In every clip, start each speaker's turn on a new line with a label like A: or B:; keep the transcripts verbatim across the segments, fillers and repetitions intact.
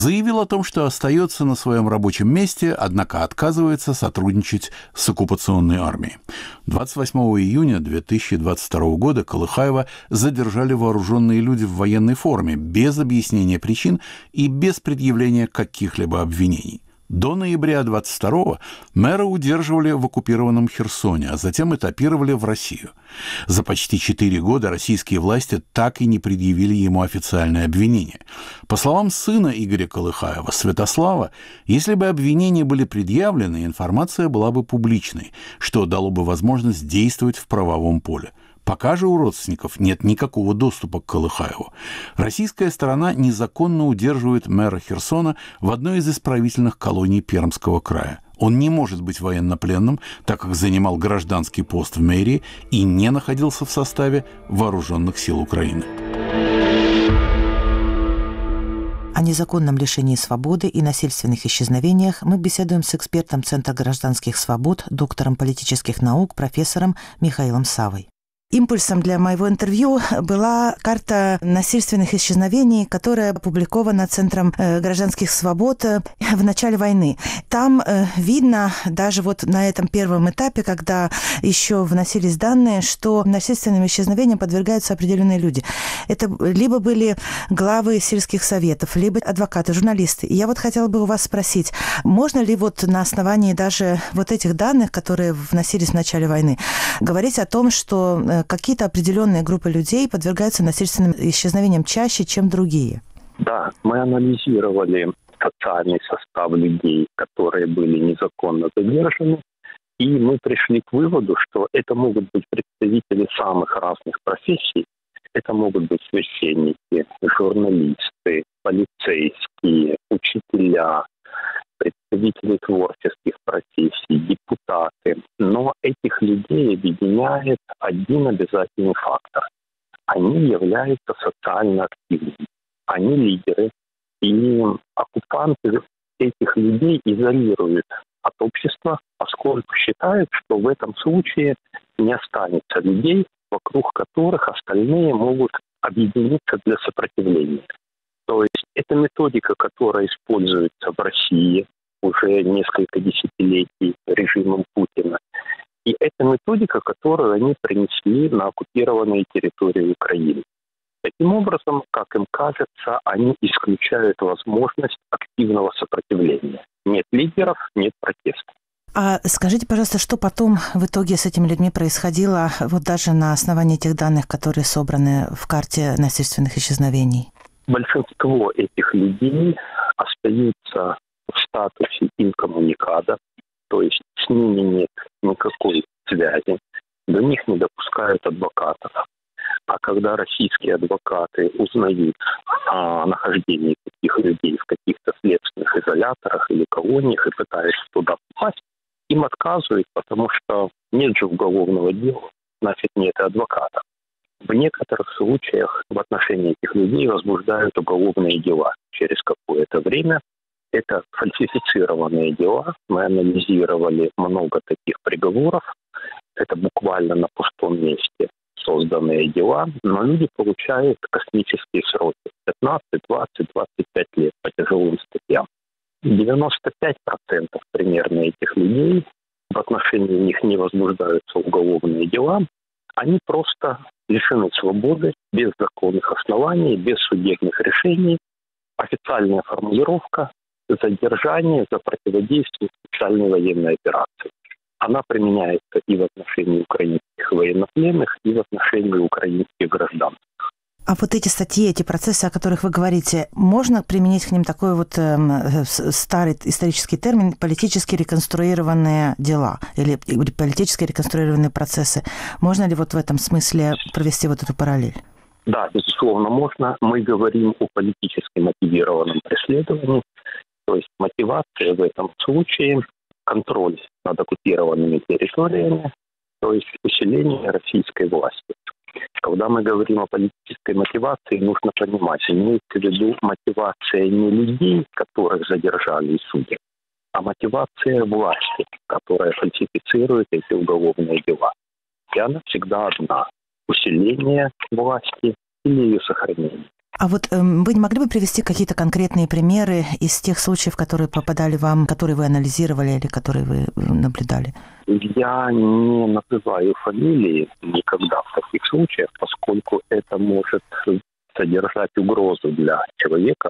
A: заявил о том, что остается на своем рабочем месте, однако отказывается сотрудничать с оккупационной армией. двадцать восьмого июня две тысячи двадцать второго года Колыхаева задержали вооруженные люди в военной форме, без объяснения причин и без предъявления каких-либо обвинений. До ноября двадцать второго мэра удерживали в оккупированном Херсоне, а затем этапировали в Россию. За почти четыре года российские власти так и не предъявили ему официальное обвинение. По словам сына Игоря Колыхаева, Святослава, если бы обвинения были предъявлены, информация была бы публичной, что дало бы возможность действовать в правовом поле. Пока же у родственников нет никакого доступа к Колыхаеву. Российская сторона незаконно удерживает мэра Херсона в одной из исправительных колоний Пермского края. Он не может быть военнопленным, так как занимал гражданский пост в мэрии и не находился в составе вооруженных сил Украины.
B: О незаконном лишении свободы и насильственных исчезновениях мы беседуем с экспертом Центра гражданских свобод, доктором политических наук, профессором Михаилом Савой. Импульсом для моего интервью была карта насильственных исчезновений, которая опубликована Центром гражданских свобод в начале войны. Там видно, даже вот на этом первом этапе, когда еще вносились данные, что насильственным исчезновениям подвергаются определенные люди. Это либо были главы сельских советов, либо адвокаты, журналисты. И я вот хотела бы у вас спросить, можно ли вот на основании даже вот этих данных, которые вносились в начале войны, говорить о том, что какие-то определенные группы людей подвергаются насильственным исчезновениям чаще, чем другие?
C: Да, мы анализировали социальный состав людей, которые были незаконно задержаны, и мы пришли к выводу, что это могут быть представители самых разных профессий. Это могут быть священники, журналисты, полицейские, учителя, представители творческих профессий, депутаты. Но этих людей объединяет один обязательный фактор. Они являются социально активными. Они лидеры. И оккупанты этих людей изолируют от общества, поскольку считают, что в этом случае не останется людей, вокруг которых остальные могут объединиться для сопротивления. То есть это методика, которая используется в России уже несколько десятилетий режимом Путина. И это методика, которую они принесли на оккупированные территории Украины. Таким образом, как им кажется, они исключают возможность активного сопротивления. Нет лидеров, нет протеста.
B: А скажите, пожалуйста, что потом в итоге с этими людьми происходило, вот даже на основании тех данных, которые собраны в карте насильственных исчезновений?
C: Большинство этих людей остаются в статусе инкоммуникада, то есть с ними нет никакой связи, до них не допускают адвокатов. А когда российские адвокаты узнают о нахождении таких людей в каких-то следственных изоляторах или колониях и пытаются туда попасть, им отказывают, потому что нет же уголовного дела, значит нет и адвоката. В некоторых случаях в отношении этих людей возбуждают уголовные дела через какое-то время. Это фальсифицированные дела. Мы анализировали много таких приговоров. Это буквально на пустом месте созданные дела, но люди получают космические сроки пятнадцать, двадцать, двадцать пять лет по тяжелым статьям. девяносто пять процентов примерно этих людей, в отношении них не возбуждаются уголовные дела, они просто лишены свободы без законных оснований, без судебных решений. Официальная формулировка – задержание за противодействие специальной военной операции. Она применяется и в отношении украинских военнопленных, и в отношении украинских граждан.
B: А вот эти статьи, эти процессы, о которых вы говорите, можно применить к ним такой вот э, старый исторический термин «политически реконструированные дела» или, или «политически реконструированные процессы»? Можно ли вот в этом смысле провести вот эту параллель?
C: Да, безусловно, можно. Мы говорим о политически мотивированном преследовании, то есть мотивация в этом случае – контроль над оккупированными территориями, то есть усиление российской власти. Когда мы говорим о политической мотивации, нужно понимать, имеется в виду мотивация не людей, которых задержали и судят, а мотивация власти, которая фальсифицирует эти уголовные дела. И она всегда одна – усиление власти или ее сохранение.
B: А вот э, вы не могли бы привести какие-то конкретные примеры из тех случаев, которые попадали вам, которые вы анализировали или которые вы наблюдали?
C: Я не называю фамилии никогда в таких случаях, поскольку это может содержать угрозу для человека.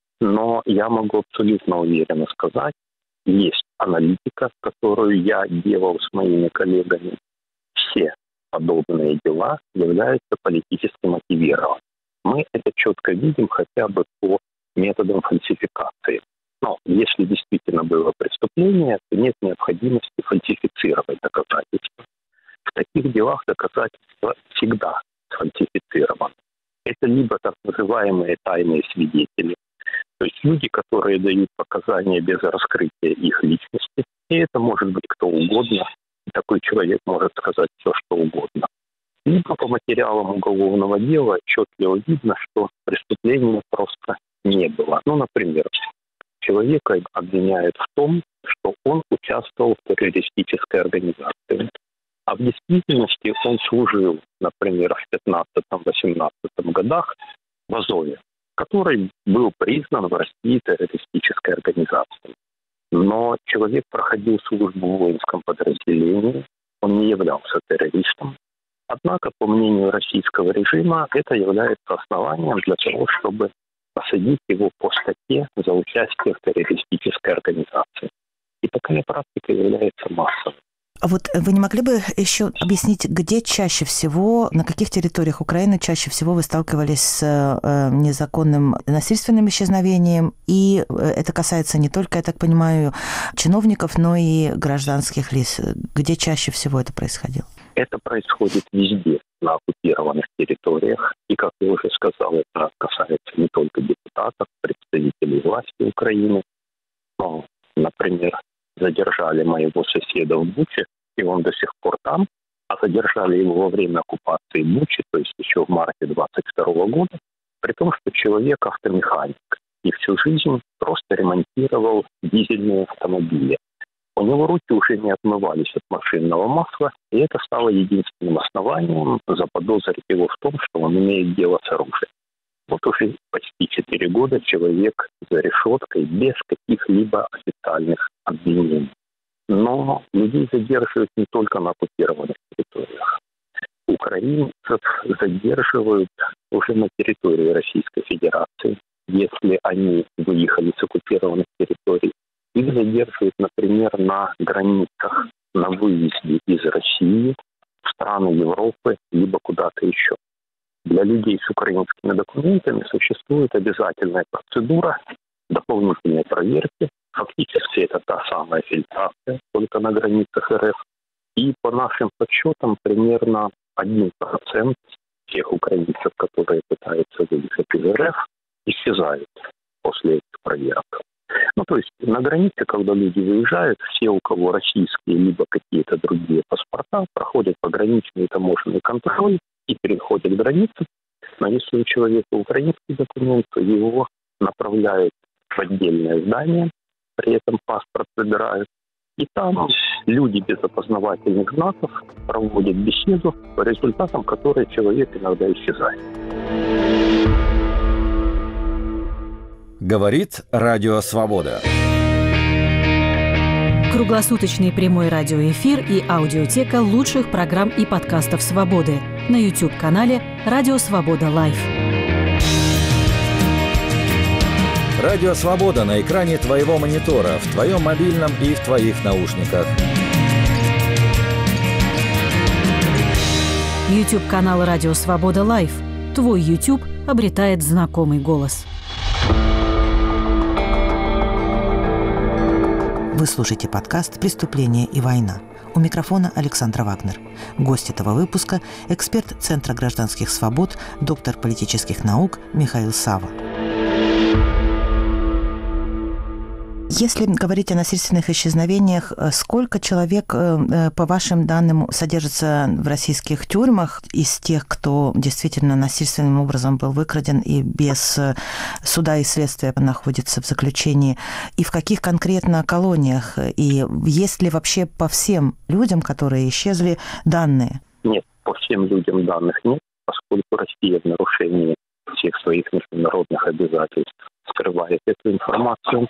C: Но я могу абсолютно уверенно сказать, есть аналитика, которую я делал с моими коллегами. Все подобные дела являются политически мотивированными. Мы это четко видим хотя бы по методам фальсификации. Но если действительно было преступление, то нет необходимости фальсифицировать доказательства. В таких делах доказательства всегда сфальсифицированы. Это либо так называемые тайные свидетели, то есть люди, которые дают показания без раскрытия их личности, и это может быть кто угодно, и такой человек может сказать все, что угодно. Либо по материалам уголовного дела отчетливо видно, что преступления просто не было. Ну, например, человека обвиняют в том, что он участвовал в террористической организации. А в действительности он служил, например, в пятнадцатом-восемнадцатом годах в Азове, который был признан в России террористической организацией. Но человек проходил службу в воинском подразделении, он не являлся террористом. Однако, по мнению российского режима, это является основанием для того, чтобы посадить его по статье за участие в террористической организации. И такая практика является массовой.
B: А вот вы не могли бы еще объяснить, где чаще всего, на каких территориях Украины чаще всего вы сталкивались с э, незаконным насильственным исчезновением? И это касается не только, я так понимаю, чиновников, но и гражданских лиц. Где чаще всего это происходило?
C: Это происходит везде, на оккупированных территориях. И, как я уже сказал, это касается не только депутатов, представителей власти Украины. Но, например, задержали моего соседа в Буче, и он до сих пор там, а задержали его во время оккупации Бучи, то есть еще в марте двадцать второго года, при том, что человек автомеханик и всю жизнь просто ремонтировал дизельные автомобили. У него руки уже не отмывались от машинного масла, и это стало единственным основанием заподозрить его в том, что он имеет дело с оружием. Вот уже почти четыре года человек за решеткой без каких-либо официальных обвинений. Но людей задерживают не только на оккупированных территориях. Украинцев задерживают уже на территории Российской Федерации, если они выехали с оккупированных территорий. Их задерживают, например, на границах, на выезде из России в страны Европы, либо куда-то еще. Для людей с украинскими документами существует обязательная процедура дополнительной проверки. Фактически это та самая фильтрация, только на границах РФ. И по нашим подсчетам примерно один процент тех украинцев, которые пытаются выехать из РФ, исчезают после этих проверок. Ну, то есть на границе, когда люди выезжают, все, у кого российские либо какие-то другие паспорта, проходят пограничный таможенный контроль и переходят границу. Но если у человека украинский документ, то его направляют в отдельное здание, при этом паспорт выбирают. И там люди без опознавательных знаков проводят беседу, по результатам которой человек иногда исчезает.
D: Говорит Радио Свобода.
E: Круглосуточный прямой радиоэфир и аудиотека лучших программ и подкастов «Свободы» на YouTube-канале «Радио Свобода Лайв».
D: Радио Свобода на экране твоего монитора, в твоем мобильном и в твоих наушниках.
E: YouTube-канал «Радио Свобода Лайв». Твой YouTube обретает знакомый голос.
B: Вы слушаете подкаст «Преступление и война». У микрофона Александра Вагнер. Гость этого выпуска – эксперт Центра гражданских свобод, доктор политических наук Михаил Сава. Если говорить о насильственных исчезновениях, сколько человек, по вашим данным, содержится в российских тюрьмах из тех, кто действительно насильственным образом был выкраден и без суда и следствия находится в заключении? И в каких конкретно колониях? И есть ли вообще по всем людям, которые исчезли, данные?
C: Нет, по всем людям данных нет, поскольку Россия в нарушении всех своих международных обязательств скрывает эту информацию.